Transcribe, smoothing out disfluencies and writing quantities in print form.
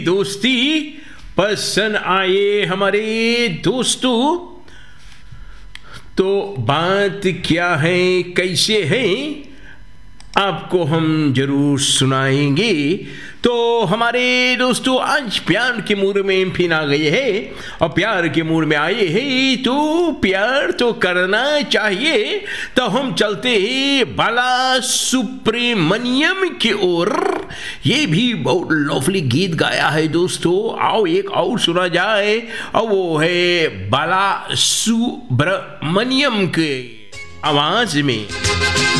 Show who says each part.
Speaker 1: दोस्ती पसंद आए हमारे दोस्तों। तो बात क्या है, कैसे है, आपको हम जरूर सुनाएंगे। तो हमारे दोस्तों आज प्यार के मूड में फिर आ गए हैं और प्यार के मूड में आए हैं तो प्यार तो करना चाहिए। तो हम चलते हैं बाला सुब्रमण्यम की ओर। ये भी बहुत लवली गीत गाया है दोस्तों, आओ एक और सुना जाए और वो है बाला सुब्रमण्यम के आवाज में।